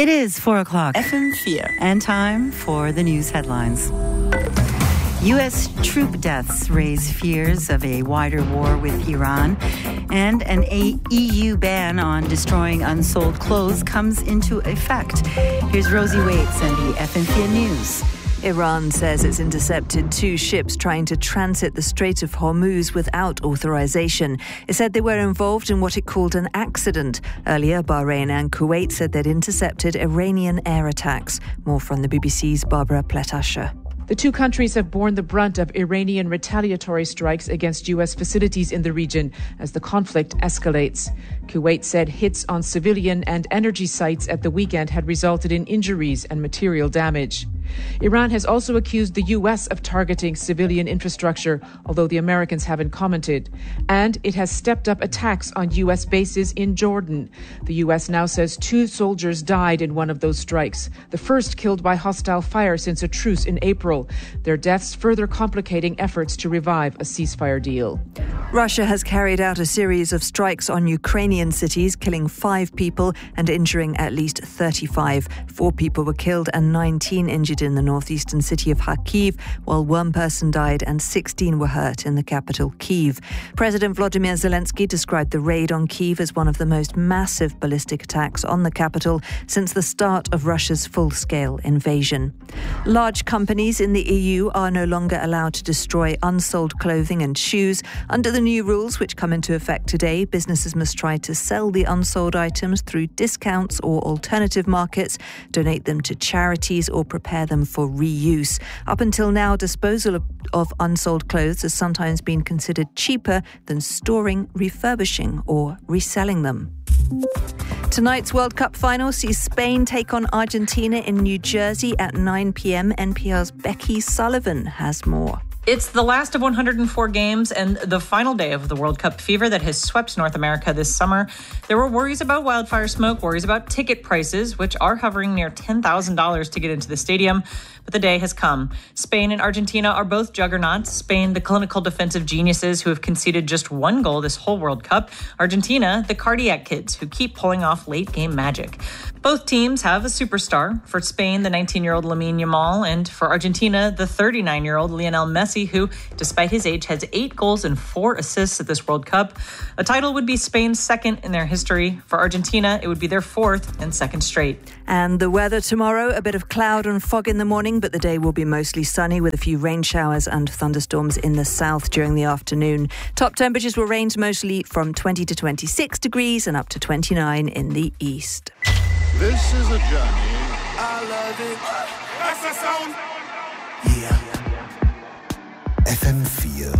It is 4 o'clock. FM4. And time for the news headlines. U.S. troop deaths raise fears of a wider war with Iran, and an EU ban on destroying unsold clothes comes into effect. Here's Rosie Waits and the FM4 News. Iran says it's intercepted 2 ships trying to transit the Strait of Hormuz without authorization. It said they were involved in what it called an accident. Earlier, Bahrain and Kuwait said they'd intercepted Iranian air attacks. More from the BBC's Barbara Pletasher. The 2 countries have borne the brunt of Iranian retaliatory strikes against U.S. facilities in the region as the conflict escalates. Kuwait said hits on civilian and energy sites at the weekend had resulted in injuries and material damage. Iran has also accused the U.S. of targeting civilian infrastructure, although the Americans haven't commented. And it has stepped up attacks on U.S. bases in Jordan. The U.S. now says 2 soldiers died in one of those strikes, the first killed by hostile fire since a truce in April. Their deaths further complicating efforts to revive a ceasefire deal. Russia has carried out a series of strikes on Ukrainian cities, killing 5 people and injuring at least 35. 4 people were killed and 19 injured in the northeastern city of Kharkiv, while 1 person died and 16 were hurt in the capital, Kyiv. President Volodymyr Zelensky described the raid on Kyiv as one of the most massive ballistic attacks on the capital since the start of Russia's full-scale invasion. Large companies in the EU are no longer allowed to destroy unsold clothing and shoes. Under the new rules, which come into effect today, businesses must try to sell the unsold items through discounts or alternative markets, donate them to charities or prepare them for reuse. Up until now, disposal of unsold clothes has sometimes been considered cheaper than storing, refurbishing or reselling them. Tonight's World Cup final sees Spain take on Argentina in New Jersey at 9 p.m. NPR's Becky Sullivan has more. It's the last of 104 games and the final day of the World Cup fever that has swept North America this summer. There were worries about wildfire smoke, worries about ticket prices, which are hovering near $10,000 to get into the stadium. But the day has come. Spain and Argentina are both juggernauts. Spain, the clinical defensive geniuses who have conceded just 1 goal this whole World Cup. Argentina, the cardiac kids who keep pulling off late-game magic. Both teams have a superstar. For Spain, the 19-year-old Lamine Yamal, and for Argentina, the 39-year-old Lionel Messi, who, despite his age, has 8 goals and 4 assists at this World Cup. A title would be Spain's second in their history. For Argentina, it would be their 4th and second straight. And the weather tomorrow, a bit of cloud and fog in the morning, but the day will be mostly sunny with a few rain showers and thunderstorms in the south during the afternoon. Top temperatures will range mostly from 20 to 26 degrees and up to 29 in the east. This is a journey. I love it. That's the sound. Yeah. FM4.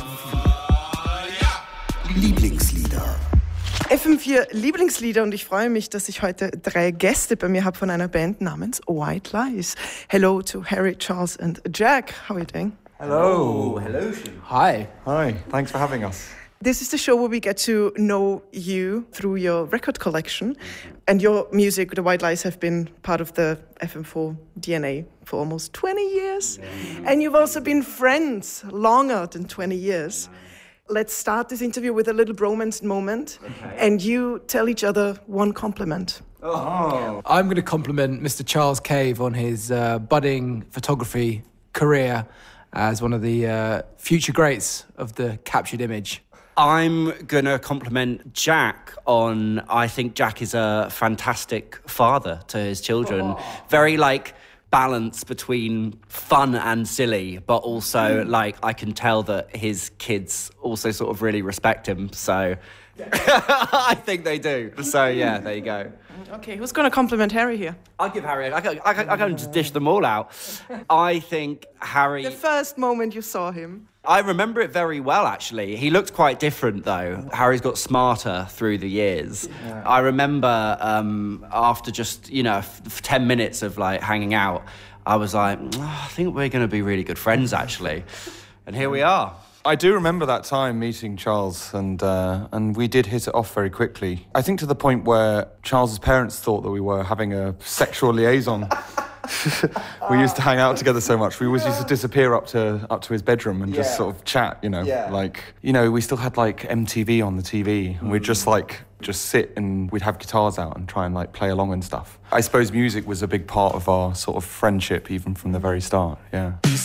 Lieblingslieder. FM4 Lieblingslieder, und ich freue mich, dass ich heute 3 Gäste bei mir habe von einer Band namens White Lies. Hello to Harry, Charles and Jack. How are you doing? Hello. Hello. Hi. Thanks for having us. This is the show where we get to know you through your record collection. And your music, the White Lies, have been part of the FM4 DNA for almost 20 years. And you've also been friends longer than 20 years. Let's start this interview with a little bromance moment. Okay. And you tell each other 1 compliment. Oh. I'm going to compliment Mr. Charles Cave on his budding photography career as one of the future greats of the captured image. I'm going to compliment Jack on, I think Jack is a fantastic father to his children. Oh. Very, balance between fun and silly, but also, I can tell that his kids also sort of really respect him, so I think they do. So, yeah, there you go. Okay, who's going to compliment Harry here? I'll give Harry, I can just dish them all out. I think Harry... The first moment you saw him. I remember it very well, actually. He looked quite different, though. Harry's got smarter through the years. Yeah. I remember after just, 10 minutes of, hanging out, I was like, I think we're going to be really good friends, actually. And here we are. I do remember that time meeting Charles, and we did hit it off very quickly. I think to the point where Charles's parents thought that we were having a sexual liaison. We used to hang out together so much. We always used to disappear up to his bedroom and just sort of chat, you know. Yeah. Like, you know, we still had like MTV on the TV, and we'd just sit and we'd have guitars out and try and like play along and stuff. I suppose music was a big part of our sort of friendship even from the very start, yeah.